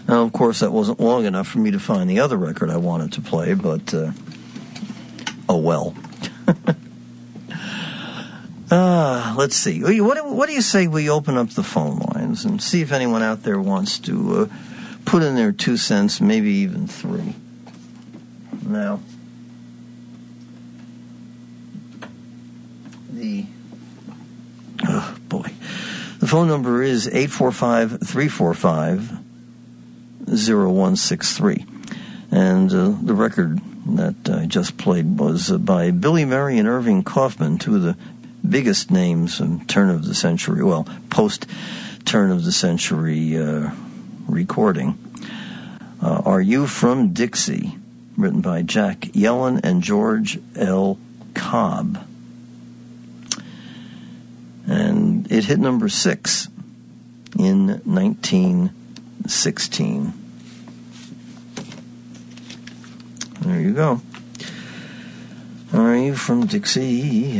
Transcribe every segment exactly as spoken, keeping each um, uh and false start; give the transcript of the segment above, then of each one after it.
Now, of course, that wasn't long enough for me to find the other record I wanted to play, but, uh, oh well. uh, let's see. What, what do you say we open up the phone lines and see if anyone out there wants to uh, put in their two cents, maybe even three? Now, the, oh boy, the phone number is eight four five, three four five, zero one six three. And uh, the record that I just played was uh, by Billy Murray and Irving Kaufman, two of the biggest names in turn of the century, well, post-turn of the century uh, recording. Uh, Are You From Dixie? Written by Jack Yellen and George L. Cobb. And it hit number six in nineteen sixteen. There you go. Are You From Dixie?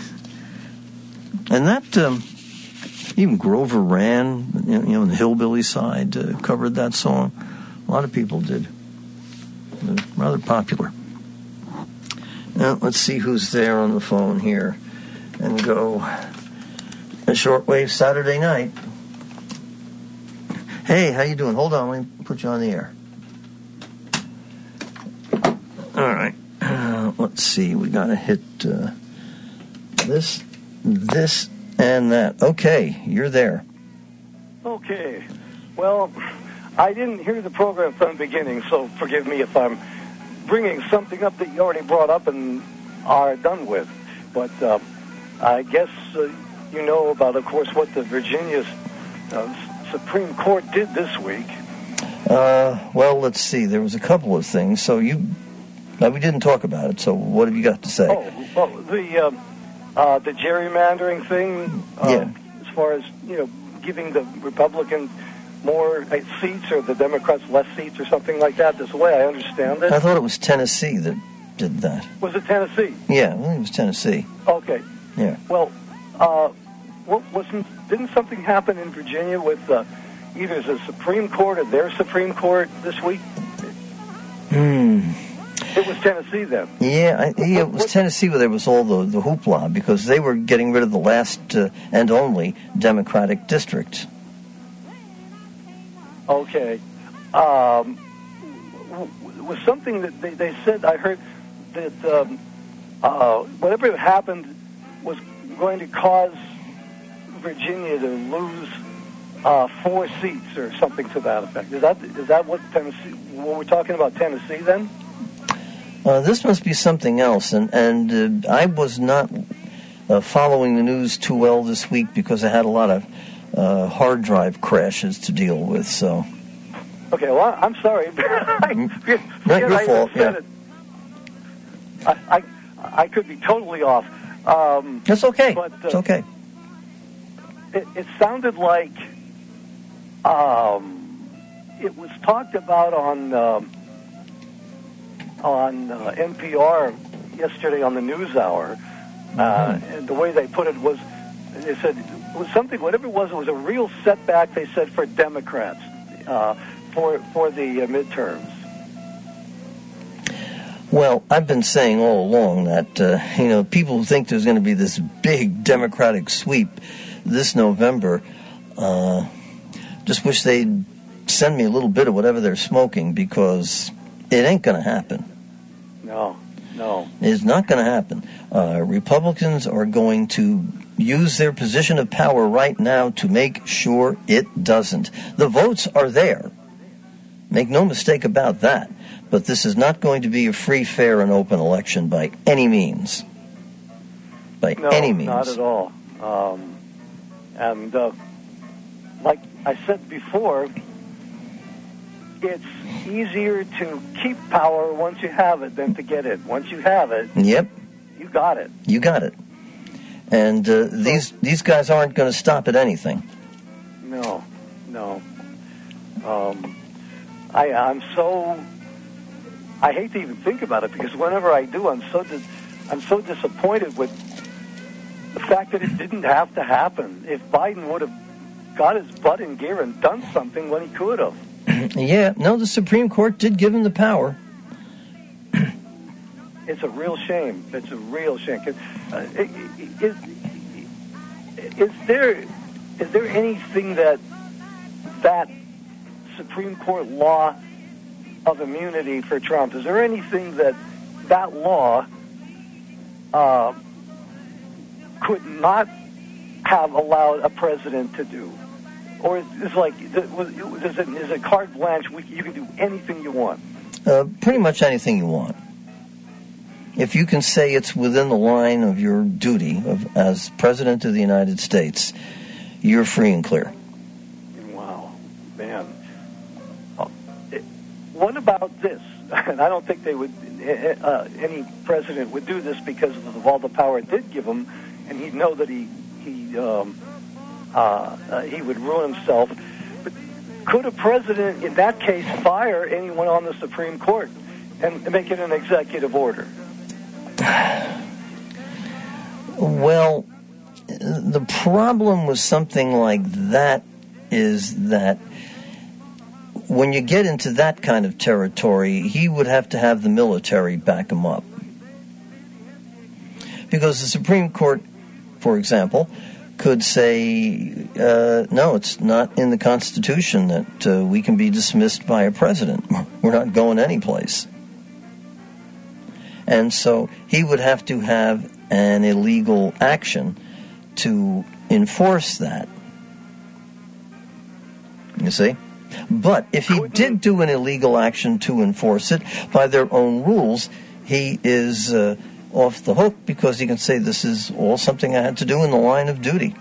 And that, um, even Grover Ran, you know, on the hillbilly side, uh, covered that song. A lot of people did. Uh, rather popular. Now, let's see who's there on the phone here. And go a shortwave Saturday night. Hey, how you doing? Hold on, let me put you on the air. All right. Uh, let's see. We got to hit uh, this, this, and that. Okay, you're there. Okay. Well, I didn't hear the program from the beginning, so forgive me if I'm bringing something up that you already brought up and are done with. But uh, I guess uh, you know about, of course, what the Virginia uh, Supreme Court did this week. Uh, well, let's see. There was a couple of things. So you... Now, we didn't talk about it, so what have you got to say? Oh, well, the, uh, uh, the gerrymandering thing, uh, yeah. as far as, you know, giving the Republicans more seats or the Democrats less seats or something like that. That's the way I understand it. I thought it was Tennessee that did that. Was it Tennessee? Yeah, I think it was Tennessee. Okay. Yeah. Well, uh, what, wasn't didn't something happen in Virginia with uh, either the Supreme Court or their Supreme Court this week? Hmm. It was Tennessee then. Yeah, I, yeah, it was Tennessee where there was all the, the hoopla because they were getting rid of the last uh, and only Democratic district. Okay. Um, was something that they, they said, I heard that um, uh, whatever happened was going to cause Virginia to lose uh, four seats or something to that effect. Is that is that what Tennessee? What we're talking about Tennessee then? Uh, this must be something else, and and uh, I was not uh, following the news too well this week because I had a lot of uh, hard drive crashes to deal with. So. Okay, well, I'm sorry. I, Not your I fault. Yeah. It. I, I I could be totally off. Um, It's okay. But, uh, it's okay. It, it sounded like um, it was talked about on. Um, on uh, N P R yesterday on the NewsHour, uh, mm-hmm. and the way they put it was, they said it was something, whatever it was, it was a real setback, they said, for Democrats uh, for for the uh, midterms. Well, I've been saying all along that, uh, you know, people who think there's going to be this big Democratic sweep this November, uh, just wish they'd send me a little bit of whatever they're smoking because it ain't going to happen. No, no. It's not going to happen. Uh, Republicans are going to use their position of power right now to make sure it doesn't. The votes are there. Make no mistake about that. But this is not going to be a free, fair, and open election by any means. By no, any means. Not at all. Um, and uh, like I said before, it's easier to keep power once you have it than to get it. Once you have it, yep, you got it. You got it. And uh, these these guys aren't going to stop at anything. No, no. Um, I, I'm so. I hate to even think about it because whenever I do, I'm so dis- I'm so disappointed with the fact that it didn't have to happen. If Biden would have got his butt in gear and done something when he could have. Yeah, no, the Supreme Court did give him the power. It's a real shame. It's a real shame. Uh, is, is there is there anything that that Supreme Court law of immunity for Trump, is there anything that that law uh, could not have allowed a president to do? Or is it like, is it, is it carte blanche, you can do anything you want? Uh, pretty much anything you want. If you can say it's within the line of your duty of, as President of the United States, you're free and clear. Wow, man. Oh, it, what about this? And I don't think they would, uh, any president would do this because of all the power it did give him, and he'd know that he, he, um, uh, uh, he would ruin himself. But could a president, in that case, fire anyone on the Supreme Court and make it an executive order? Well, the problem with something like that is that when you get into that kind of territory, he would have to have the military back him up. Because the Supreme Court, for example, could say, uh, no, it's not in the Constitution that uh, we can be dismissed by a president. We're not going anyplace. And so he would have to have an illegal action to enforce that. You see? But if he did do an illegal action to enforce it by their own rules, he is uh, off the hook because he can say this is all something I had to do in the line of duty.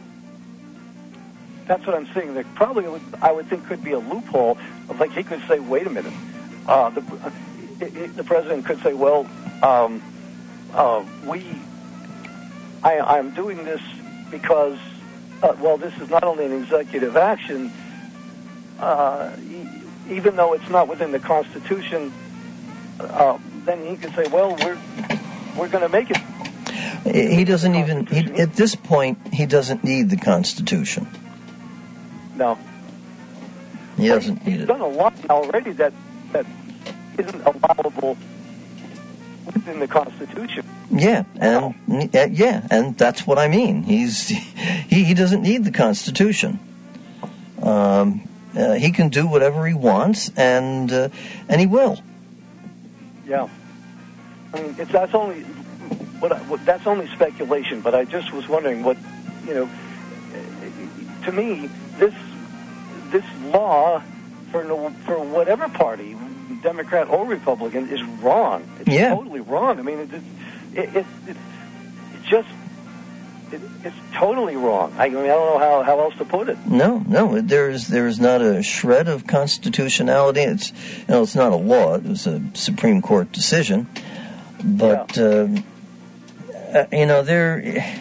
That's what I'm saying. There probably, would, I would think, could be a loophole of, like, he could say, wait a minute. Uh, the, uh, it, it, the president could say, well, um, uh, we, I, I'm doing this because, uh, well, this is not only an executive action, uh, e- even though it's not within the Constitution, uh, then he could say, well, we're we're going to make it. He doesn't even, he, at this point, he doesn't need the Constitution. No. He but doesn't he, need he's it. done a lot already that, that isn't allowable within the Constitution. Yeah, and wow. yeah, and that's what I mean. He's he, he doesn't need the Constitution. Um, uh, he can do whatever he wants, and uh, and he will. Yeah, I mean, it's that's only what, I, what that's only speculation. But I just was wondering what, you know, to me this this law for no, for whatever party, Democrat or Republican, is wrong. It's yeah. totally wrong. I mean, it, it, it, it, it just it, it's totally wrong. I, I mean, I don't know how, how else to put it. No, no, there's there's not a shred of constitutionality. It's you know, it's not a law. It was a Supreme Court decision, but yeah. um, uh, you know, they're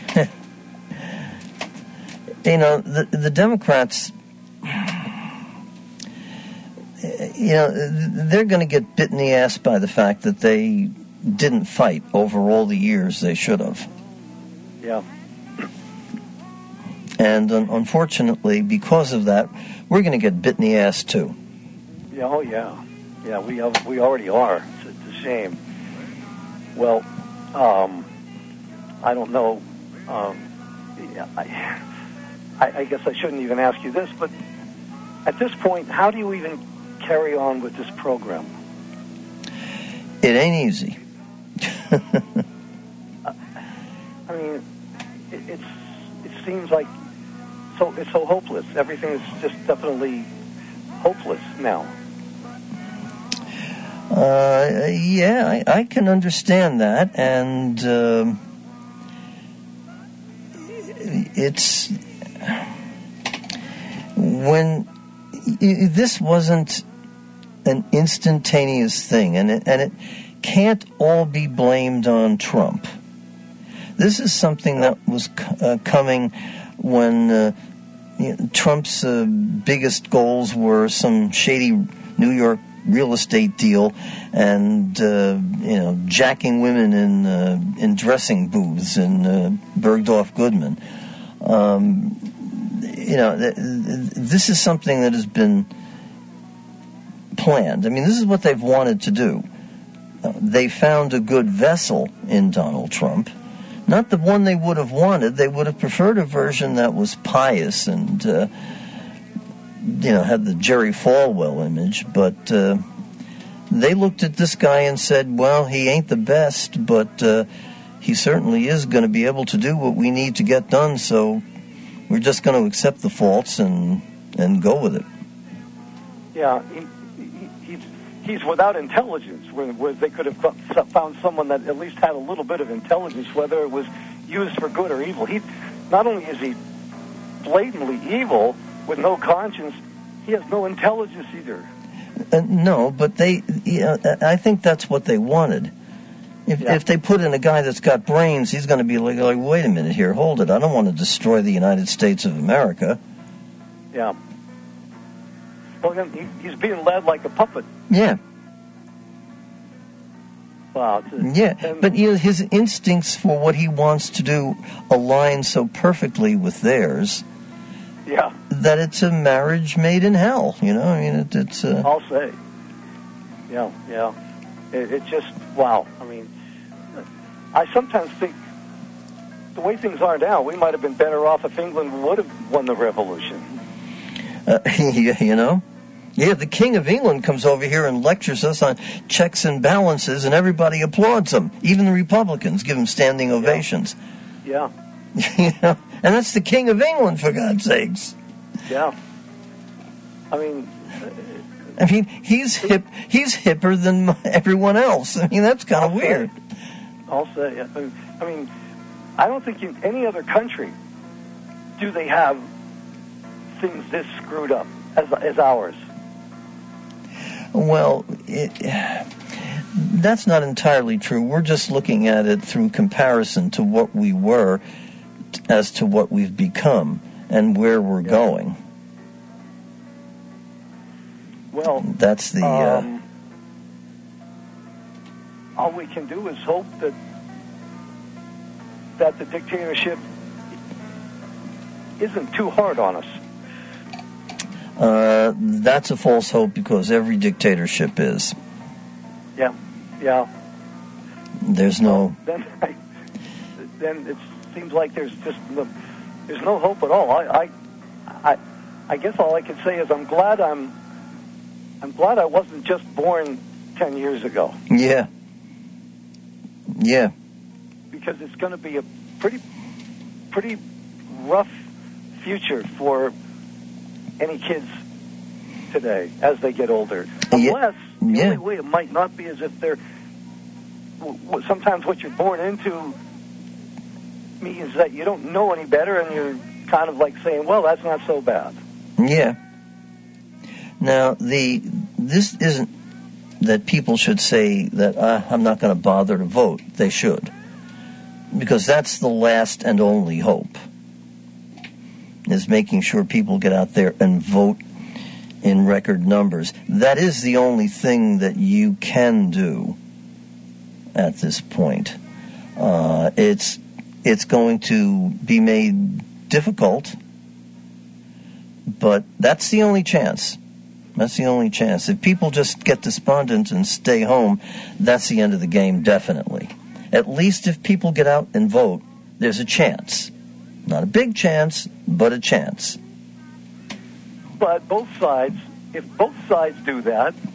you know the the Democrats. You know, they're going to get bit in the ass by the fact that they didn't fight over all the years they should have. Yeah. And um, unfortunately, because of that, we're going to get bit in the ass too. Yeah. Oh, yeah. Yeah, we have, we already are. It's, it's a shame. Well, um, I don't know. Um, yeah, I, I, I guess I shouldn't even ask you this, but at this point, how do you even carry on with this program? It ain't easy. I mean, it, it's it seems like so it's so hopeless. Everything is just definitely hopeless now. Uh, yeah, I, I can understand that, and um, it's when this wasn't an instantaneous thing, and it, and it can't all be blamed on Trump. This is something that was uh, coming when uh, you know, Trump's uh, biggest goals were some shady New York real estate deal and uh, you know jacking women in uh, in dressing booths in uh, Bergdorf Goodman. Um, you know, th- th- this is something that has been planned. I mean, this is what they've wanted to do. Uh, they found a good vessel in Donald Trump. Not the one they would have wanted. They would have preferred a version that was pious and, uh, you know, had the Jerry Falwell image. But uh, they looked at this guy and said, well, he ain't the best, but uh, he certainly is going to be able to do what we need to get done. So we're just going to accept the faults and and go with it. Yeah, he, he, he's, he's without intelligence, where, where they could have found someone that at least had a little bit of intelligence, whether it was used for good or evil. He, not only is he blatantly evil with no conscience, he has no intelligence either. Uh, no, but they, yeah, I think that's what they wanted. If, yeah. if they put in a guy that's got brains, he's going to be like, like, wait a minute here, hold it. I don't want to destroy the United States of America. Yeah. Well, then he, he's being led like a puppet. Yeah. Wow. A, yeah, and, but you know, his instincts for what he wants to do align so perfectly with theirs. Yeah. That it's a marriage made in hell. You know, I mean, it, it's. Uh, I'll say. Yeah, yeah. It, it just wow. I mean, I sometimes think the way things are now, we might have been better off if England would have won the revolution. Uh, you know? Yeah, the King of England comes over here and lectures us on checks and balances, and everybody applauds him. Even the Republicans give him standing ovations. Yeah. yeah. You know? And that's the King of England, for God's sakes. Yeah. I mean... I mean, he's hip. He's hipper than everyone else. I mean, that's kind of weird. I'll say. I mean, I don't think in any other country do they have things this screwed up as as ours. Well, it, that's not entirely true. We're just looking at it through comparison to what we were as to what we've become and where we're yeah. going. Well, that's the. Um, uh, all we can do is hope that that the dictatorship isn't too hard on us. Uh, that's a false hope because every dictatorship is. Yeah, yeah. There's no. Then, I, then it seems like there's just no, there's no hope at all. I, I, I, I guess all I can say is I'm glad I'm. I'm glad I wasn't just born ten years ago. Yeah. Yeah. Because it's going to be a pretty, pretty rough future for any kids today as they get older. Unless yeah. the yeah. only way it might not be is if they're. Sometimes what you're born into means that you don't know any better, and you're kind of like saying, "Well, that's not so bad." Yeah. Now, the this isn't that people should say that uh, I'm not going to bother to vote. They should. Because that's the last and only hope, is making sure people get out there and vote in record numbers. That is the only thing that you can do at this point. Uh, it's it's going to be made difficult, but that's the only chance. That's the only chance. If people just get despondent and stay home, that's the end of the game, definitely. At least if people get out and vote, there's a chance. Not a big chance, but a chance. But both sides, if both sides do that,